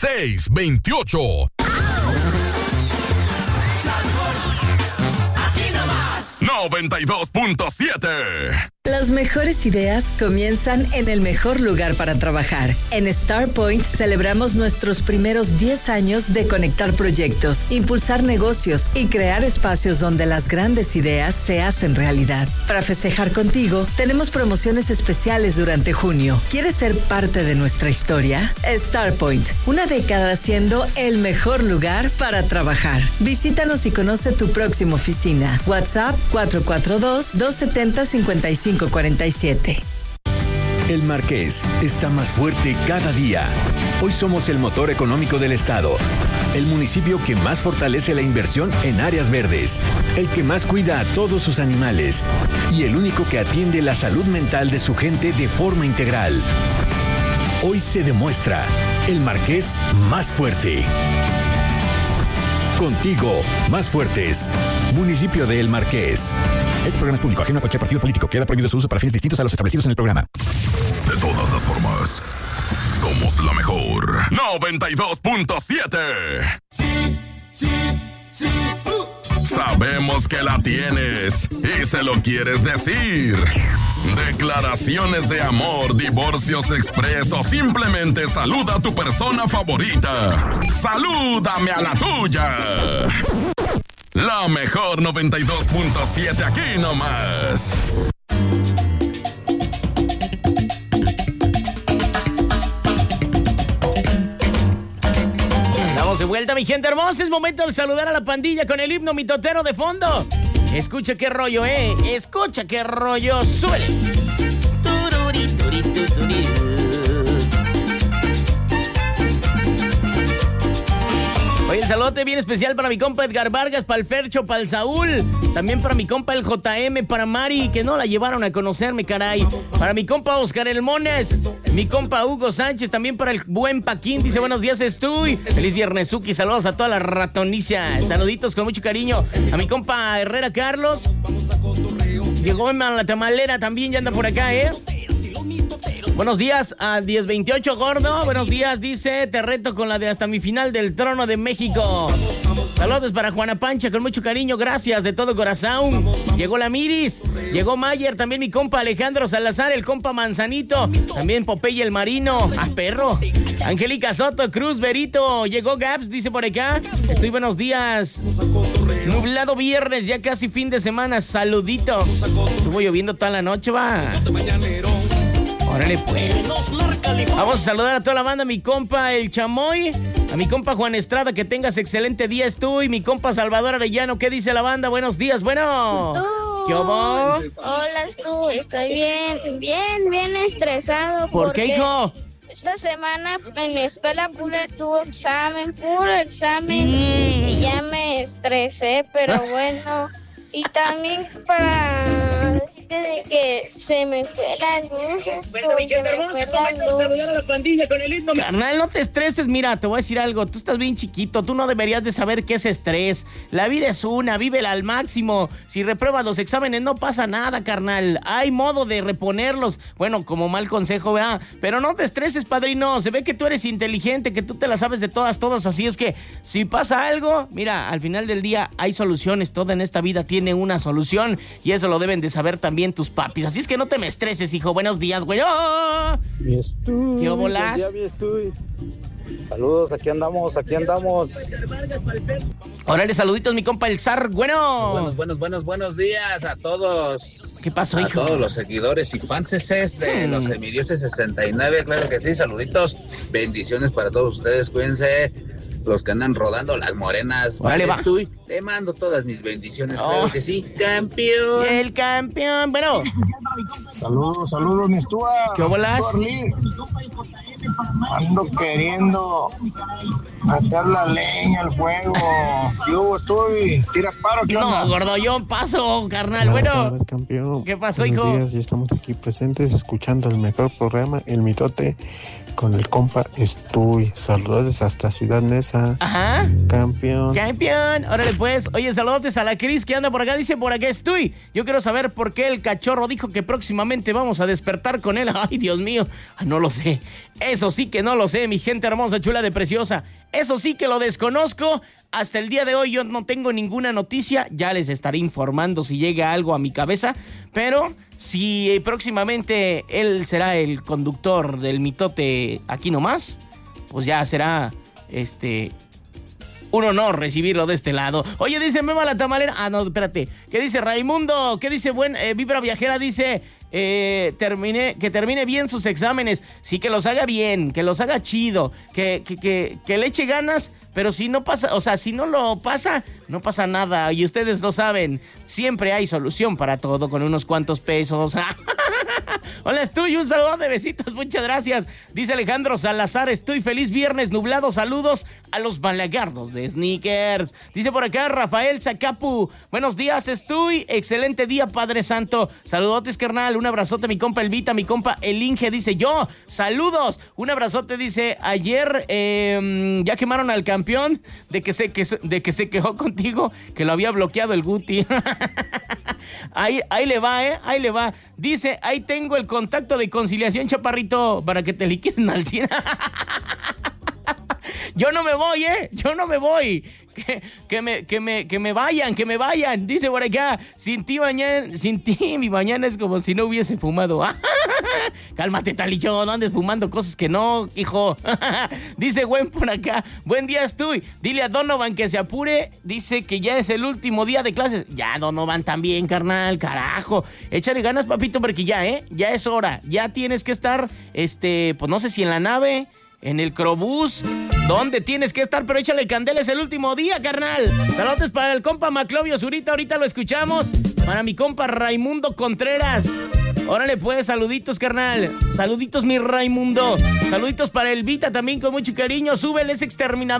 628. Aquí nomás 92.7. Las mejores ideas comienzan en el mejor lugar para trabajar. En StarPoint celebramos nuestros primeros 10 años de conectar proyectos, impulsar negocios y crear espacios donde las grandes ideas se hacen realidad. Para festejar contigo, tenemos promociones especiales durante junio. ¿Quieres ser parte de nuestra historia? StarPoint, una década siendo el mejor lugar para trabajar. Visítanos y conoce tu próxima oficina. WhatsApp 442-270-5547. El Marqués está más fuerte cada día. Hoy somos el motor económico del estado, el municipio que más fortalece la inversión en áreas verdes, el que más cuida a todos sus animales y el único que atiende la salud mental de su gente de forma integral. Hoy se demuestra el Marqués más fuerte. Contigo, más fuertes. Municipio de El Marqués. Este programa es público, ajeno a cualquier partido político. Queda prohibido su uso para fines distintos a los establecidos en el programa. De todas las formas, somos la mejor. 92.7. Sí. Sabemos que la tienes y se lo quieres decir. Declaraciones de amor, divorcios expresos, simplemente saluda a tu persona favorita. Salúdame a la tuya. La mejor 92.7 aquí nomás. Estamos de vuelta, mi gente hermosa. Es momento de saludar a la pandilla con el himno mitotero de fondo. Escucha qué rollo, escucha qué rollo. Súbele. Tururi, turi, tuturi. Oye, el saludote bien especial para mi compa Edgar Vargas, para el Fercho, para el Saúl. También para mi compa el JM, para Mari, que no la llevaron a conocerme, caray. Para mi compa Oscar El Mones, mi compa Hugo Sánchez, también para el buen Paquín. Dice, buenos días, estoy. Feliz viernesuki, saludos a toda la ratonicia. Saluditos con mucho cariño. A mi compa Herrera Carlos. Llegó a la tamalera también, ya anda por acá, Buenos días a 1028 Gordo. Buenos días, dice, te reto con la de hasta mi final del Trono de México. Saludos para Juana Pancha, con mucho cariño, gracias de todo corazón. Llegó la Miris, llegó Mayer, también mi compa Alejandro Salazar, el compa Manzanito, también Popeye el Marino, perro. Angélica Soto, Cruz, Berito, llegó Gaps, dice por acá. Estoy buenos días. Nublado viernes, ya casi fin de semana, saluditos. Estuvo lloviendo toda la noche, va. Órale pues. Vamos a saludar a toda la banda, mi compa El Chamoy, a mi compa Juan Estrada, que tengas excelente día, y mi compa Salvador Arellano. ¿Qué dice la banda? Buenos días, bueno. ¿Qué hubo? Hola, estoy bien estresado. ¿Por qué, hijo? Esta semana en mi escuela puro examen, y ya me estresé, pero bueno. Y también para decirte de que se me fue la luz. Carnal, no te estreses, mira, te voy a decir algo. Tú estás bien chiquito, tú no deberías de saber qué es estrés. La vida es una, vívela al máximo. Si repruebas los exámenes no pasa nada, carnal. Hay modo de reponerlos. Bueno, como mal consejo, ¿verdad? Pero no te estreses, padrino. Se ve que tú eres inteligente, que tú te la sabes de todas. Así es que si pasa algo, mira, al final del día hay soluciones. Todo en esta vida tiene una solución y eso lo deben de saber también tus papis. Así es que no te me estreses, hijo. Buenos días, güey. ¡Oh! ¿Qué bolas? Saludos, aquí andamos. Órale, saluditos, mi compa el Zar. Bueno. Buenos días a todos. ¿Qué pasó, hijo? A todos los seguidores y fanses de los Semidioses 69. Claro que sí, saluditos. Bendiciones para todos ustedes, cuídense. Los que andan rodando las morenas. Órale, va. Te mando todas mis bendiciones, claro que sí. ¡Campeón! ¡El campeón! Bueno. Saludos, mi Estúa. ¿Qué bolas? Ando queriendo meter la leña al fuego. Yo estoy. ¿Tiras paro? ¿Qué onda? No, gordo, yo paso, carnal. Bueno. Campeón. ¿Qué pasó, Buenos hijo? días, ya estamos aquí presentes escuchando el mejor programa, El Mitote, con el compa Estuy. Saludos hasta Ciudad Neza. Ajá. Campeón. Órale, pues. Oye, saludos a la Cris que anda por acá. Dice, por acá estoy. Yo quiero saber por qué el cachorro dijo que próximamente vamos a despertar con él. Ay, Dios mío. No lo sé. Eso sí que no lo sé, mi gente hermosa, chula de preciosa. Eso sí que lo desconozco. Hasta el día de hoy yo no tengo ninguna noticia. Ya les estaré informando si llega algo a mi cabeza. Pero si próximamente él será el conductor del mitote aquí nomás, pues ya será un honor recibirlo de este lado. Oye, dice Mema la tamalera. Ah, no, espérate. ¿Qué dice Raimundo? ¿Qué dice Vibra Viajera? Dice... que termine bien sus exámenes, sí, que los haga bien, que los haga chido, que le eche ganas, pero si no pasa, o sea, si no lo pasa, no pasa nada, y ustedes lo saben, siempre hay solución para todo con unos cuantos pesos. Hola, estoy, un saludo de besitos, muchas gracias. Dice Alejandro Salazar, estoy feliz viernes nublado, saludos a los balagardos de Sneakers. Dice por acá Rafael Zacapu, buenos días, estoy, excelente día, Padre Santo, saludotes, carnal, un abrazote, mi compa Elvita, mi compa El Inge, dice yo, saludos, un abrazote, dice, ayer ya quemaron al campeón de que se quejó contigo, que lo había bloqueado el Guti. Ahí le va, ahí le va. Dice, ahí tengo el contacto de conciliación, chaparrito, para que te liquiden al 100. Yo no me voy, yo no me voy. Que me vayan. Dice por acá, sin ti mi mañana es como si no hubiese fumado. Cálmate, Talichón, no andes fumando cosas que no, hijo. Dice Gwen por acá, buen día estoy. Dile a Donovan que se apure, dice que ya es el último día de clases. Ya, Donovan, también, carnal, carajo. Échale ganas, papito, porque ya es hora. Ya tienes que estar, pues no sé si en la nave, en el Crobús, ¿dónde tienes que estar? Pero échale candela, es el último día, carnal. Saludos para el compa Maclovio Zurita, ahorita lo escuchamos. Para mi compa Raimundo Contreras. Órale pues, saluditos, carnal. Saluditos, mi Raimundo. Saluditos para Elvita también con mucho cariño. Súbele ese exterminador.